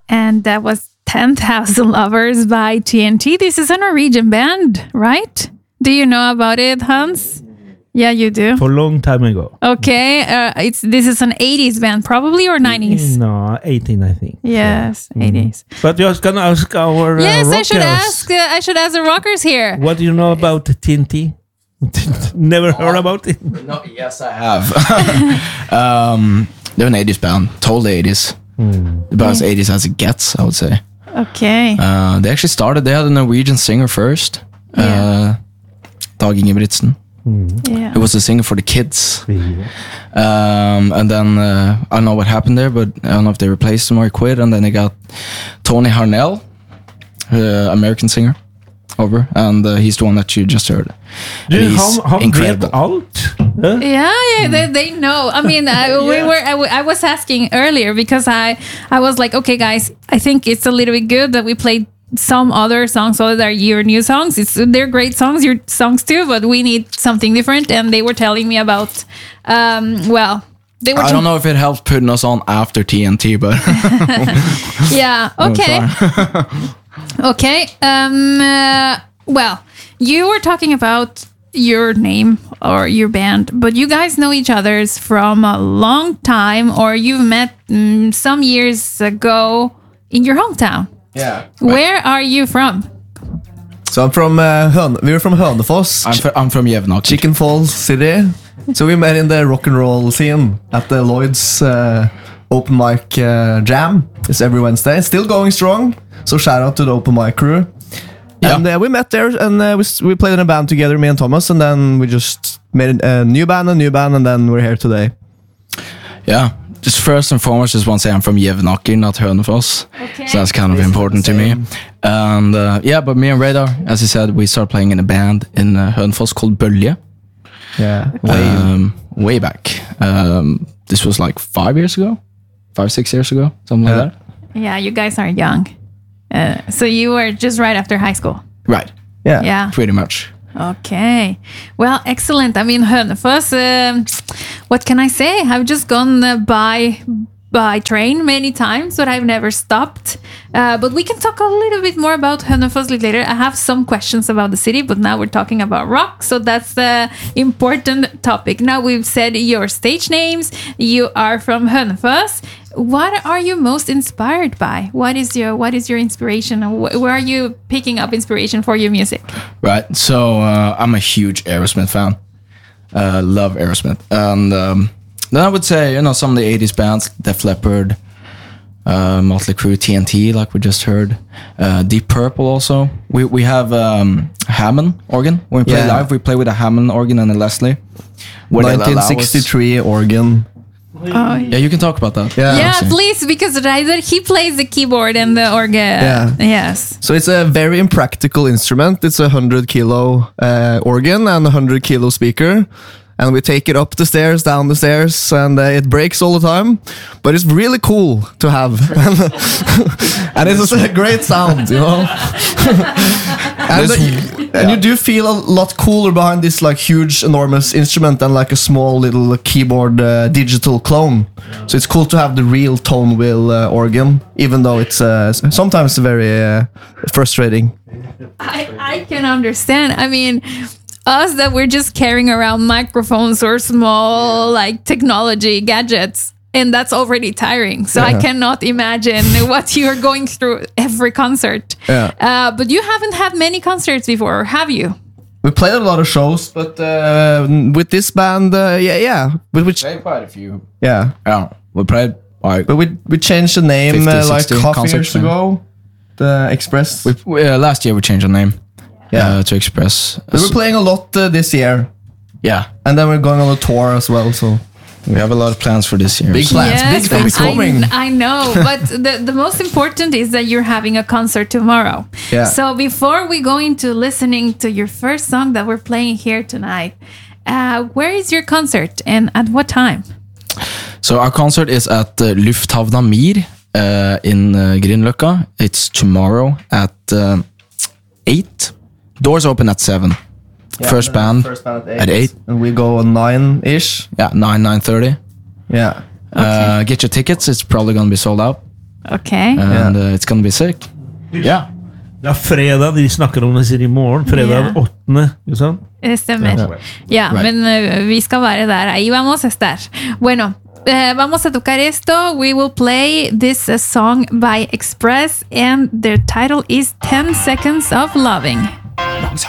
And that was 10,000 Lovers by TNT. This is a Norwegian band, right? Do you know about it, Hans? Yeah, you do. For a long time ago. Okay, this is an 80s band, probably, or 90s? No, 18, I think. Yes, 80s. But you're gonna ask our Yes, rockers. I should ask the rockers here. What do you know about TNT? Never heard about it? No, yes, I have. They're an 80s band, totally 80s. About as 80s as it gets, I would say. Okay. They actually started, they had a Norwegian singer first, Dag Ingebrigtsen. Yeah. He was the singer for the Kids. Yeah. And then, I don't know what happened there, but I don't know if they replaced him or he quit, and then they got Tony Harnell, American singer, over, and he's the one that you just heard. Dude, He's how incredible. out? Huh? Yeah, they know. I mean, I was asking earlier because I was like, okay, guys, I think it's a little bit good that we played some other songs other than your new songs. They're great songs, your songs too, but we need something different. And they were telling me about, they were. I don't know if it helps putting us on after TNT, but yeah. Okay. Okay. Well, you were talking about your name or your band, but you guys know each other's from a long time, or you've met some years ago in your hometown. Yeah. Where are you from? So I'm from we're from Hønefoss, I'm from Jevnaker. Chicken Falls City. So we met in the rock and roll scene at the Lloyd's open mic jam. It's every Wednesday. It's still going strong. So shout out to the open mic crew. Yeah. And we met there, and we played in a band together, me and Thomas, and then we just made a new band, and then we're here today. Yeah. Just first and foremost, just want to say I'm from Jevnaker, not Hønefoss. Okay. So that's kind of important to me. And but me and Radar, as you said, we started playing in a band in Hønefoss called Bølje. Yeah. Way back. This was like 5 years ago, 5-6 years ago, something like that. Yeah, you guys are young. So you were just right after high school. Right. Yeah. Yeah. Pretty much. Okay. Well, excellent. I mean, Hønefoss, what can I say? I've just gone by train many times, but I've never stopped. But we can talk a little bit more about Hønefoss later. I have some questions about the city, but now we're talking about rock, so that's the important topic. Now we've said your stage names. You are from Hønefoss. What are you most inspired by? What is your inspiration? Where are you picking up inspiration for your music? Right. So I'm a huge Aerosmith fan. Love Aerosmith. And then I would say, some of the 80s bands, Def Leppard, Motley Crue, TNT, like we just heard. Deep Purple also. We have Hammond organ. When we play live, we play with a Hammond organ and a Leslie. 1963 organ. Oh, Yeah, you can talk about that. yeah, please, because Ryder, he plays the keyboard and the organ. Yeah. Yes. So it's a very impractical instrument. It's a 100 kilo organ and a 100 kilo speaker. And we take it up the stairs, down the stairs, and it breaks all the time. But it's really cool to have. And it's a great sound, And you do feel a lot cooler behind this like huge, enormous instrument than like a small little keyboard digital clone. So it's cool to have the real tone wheel organ, even though it's sometimes very frustrating. I can understand. I mean, us that we're just carrying around microphones or small like technology gadgets, and that's already tiring. So I cannot imagine what you're going through every concert. Yeah. But you haven't had many concerts before, have you? We played a lot of shows, but with this band, But we Played quite a few. yeah. Yeah. We played like But we changed the name 50, like 60 half concerts, years ago. The Express. last year we changed our name. Yeah. To Express. We were playing a lot this year, Yeah. and then we're going on a tour as well. So We have a lot of plans for this year. Big so- plans. Big things coming. I know, but the most important is that you're having a concert tomorrow. Yeah. So before we go into listening to your first song that we're playing here tonight, where is your concert and at what time? So our concert is at Lufthavna Mir in Grünerløkka. It's tomorrow at 8. Doors open at 7. First band at 8. and we go on 9-ish. Yeah, 9:30. Yeah. Get your tickets. It's probably gonna be sold out. Okay. and it's gonna be sick. Yeah. Ja, fredag, de snakker om det sier i morgen. Fredag 8. Ikke sant? Det stemmer. Ja, Right. men vi skal være der. Ahí vamos a estar. Bueno, vamos a tocar esto. We will play this song by Express, and their title is 10 Seconds of Loving. Långsamt.